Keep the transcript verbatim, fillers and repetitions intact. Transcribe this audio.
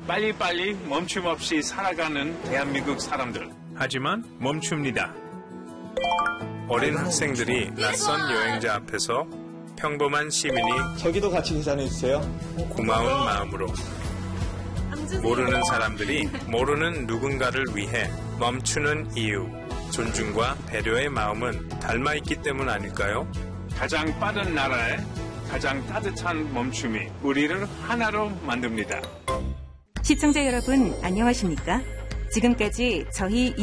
빨리빨리 멈춤 없이 살아가는 대한민국 사람들. 하지만 멈춥니다. 어린 학생들이 낯선 여행자 앞에서 평범한 시민이 저기도 같이 계산해주세요. 고마운 마음으로 모르는 사람들이 모르는 누군가를 위해 멈추는 이유, 존중과 배려의 마음은 닮아있기 때문 아닐까요? 가장 빠른 나라에 가장 따뜻한 멈춤이 우리를 하나로 만듭니다. 시청자 여러분, 안녕하십니까? 지금까지 저희